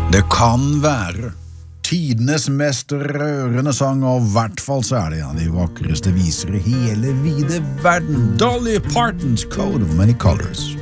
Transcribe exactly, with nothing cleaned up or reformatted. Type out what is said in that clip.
Det kan være tidenes mest rørende sang, og I hvert fall så er det en av de vakreste viser I hele vide verden. Dolly Partons Code of Many Colors.